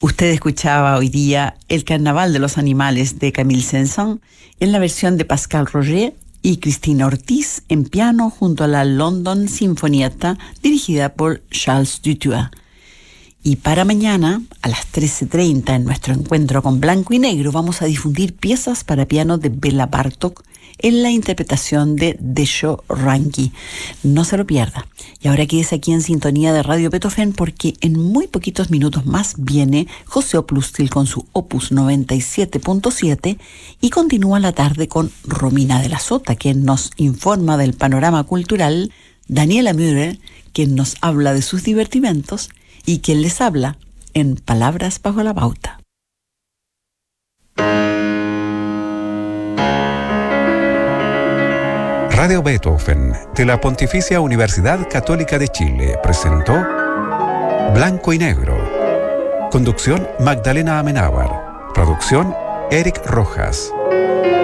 Usted escuchaba hoy día El Carnaval de los Animales de Camille Saint-Saëns en la versión de Pascal Roger y Cristina Ortiz en piano junto a la London Sinfonietta dirigida por Charles Dutoit. Y para mañana, a las 13:30, en nuestro encuentro con Blanco y Negro, vamos a difundir piezas para piano de Bela Bartók en la interpretación de Dezső Ranki. No se lo pierda. Y ahora quédese aquí en sintonía de Radio Beethoven porque en muy poquitos minutos más viene José Oplustil con su Opus 97.7 y continúa la tarde con Romina de la Sota, quien nos informa del panorama cultural, Daniela Müller, quien nos habla de sus divertimentos, y quien les habla en Palabras bajo la Bauta. Radio Beethoven de la Pontificia Universidad Católica de Chile presentó Blanco y Negro. Conducción Magdalena Amenábar. Producción Eric Rojas.